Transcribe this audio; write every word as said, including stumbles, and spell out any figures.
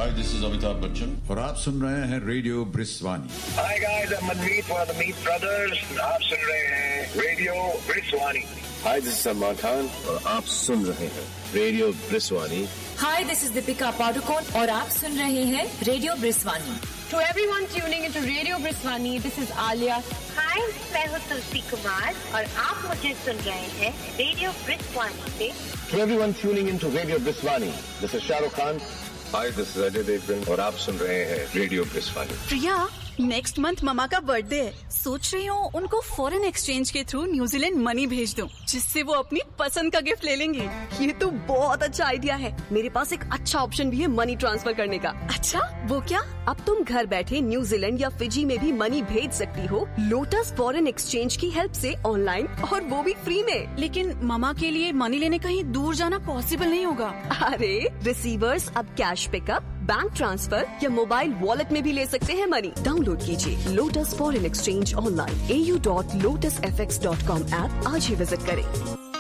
Hi, this is Amitabh Bachchan और आप सुन रहे हैं radio ब्रिस्वानी. Hi guys, I'm Manmeet for the Meet Brothers. आप सुन रहे हैं radio ब्रिस्वानी. Hi, this is Salman Khan और आप सुन रहे हैं radio ब्रिस्वानी. Hi, this is Deepika Padukone और आप सुन रहे हैं radio ब्रिस्वानी. To everyone tuning into Radio Briswani, this is Alia. Hi, मैं हूँ तुलसी कुमार और आप मुझे सुन रहे हैं रेडियो ब्रिस्वानी से. To everyone tuning into Radio Briswani, this is Shah Rukh Khan. Hi, this is Ajay Devgan और आप सुन रहे हैं रेडियो ब्रिस्वानी. प्रिया, नेक्स्ट मंथ ममा का बर्थडे है. सोच रही हूँ उनको फॉरेन एक्सचेंज के थ्रू न्यूजीलैंड मनी भेज दूँ, जिससे वो अपनी पसंद का गिफ्ट ले लेंगी. ये तो बहुत अच्छा आइडिया है. मेरे पास एक अच्छा ऑप्शन भी है मनी ट्रांसफर करने का. अच्छा, वो क्या? अब तुम घर बैठे न्यूजीलैंड या फिजी में भी मनी भेज सकती हो लोटस फॉरेन एक्सचेंज की हेल्प से ऑनलाइन, और वो भी फ्री में. लेकिन ममा के लिए मनी लेने कहीं दूर जाना पॉसिबल नहीं होगा. अरे रिसीवर्स अब कैश पिकअप, बैंक ट्रांसफर या मोबाइल वॉलेट में भी ले सकते हैं मनी. डाउनलोड कीजिए लोटस फॉरेन एक्सचेंज ऑनलाइन. ए U dot lotus F x dot com app आज ही विजिट करें.